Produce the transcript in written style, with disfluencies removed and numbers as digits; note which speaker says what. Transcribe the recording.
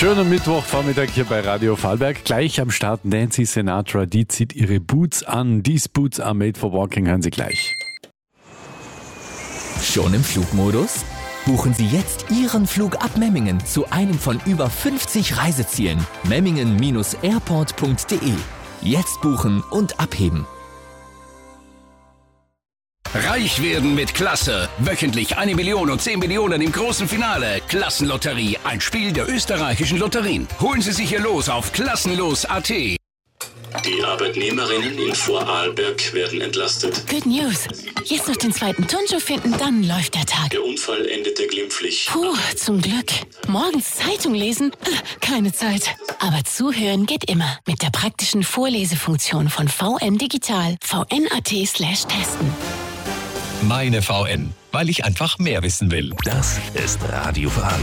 Speaker 1: Schönen Mittwochvormittag hier bei Radio Vorarlberg. Gleich am Start Nancy Sinatra, die zieht ihre Boots an. These Boots are made for walking, hören Sie gleich.
Speaker 2: Schon im Flugmodus? Buchen Sie jetzt Ihren Flug ab Memmingen zu einem von über 50 Reisezielen. memmingen-airport.de. Jetzt buchen und abheben.
Speaker 3: Reich werden mit Klasse. Wöchentlich 1 Million und 10 Millionen im großen Finale. Klassenlotterie, ein Spiel der österreichischen Lotterien. Holen Sie sich Ihr Los auf klassenlos.at.
Speaker 4: Die Arbeitnehmerinnen in Vorarlberg werden entlastet.
Speaker 5: Good News. Jetzt noch den zweiten Turnschuh finden, dann läuft der Tag.
Speaker 4: Der Unfall endete glimpflich.
Speaker 5: Puh, zum Glück. Morgens Zeitung lesen? Keine Zeit. Aber zuhören geht immer. Mit der praktischen Vorlesefunktion von VN Digital. vn.at/testen.
Speaker 6: Meine VN, weil ich einfach mehr wissen will.
Speaker 7: Das ist Radio Vorarlberg.